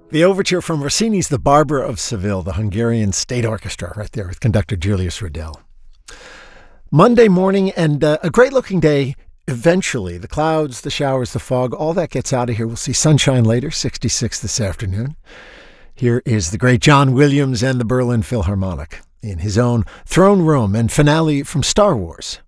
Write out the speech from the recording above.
The overture from Rossini's The Barber of Seville, the Hungarian State Orchestra, right there with conductor Julius Riddell. Monday morning and a great-looking day. Eventually, the clouds, the showers, the fog, all that gets out of here. We'll see sunshine later, 66 this afternoon. Here is the great John Williams and the Berlin Philharmonic in his own throne room and finale from Star Wars.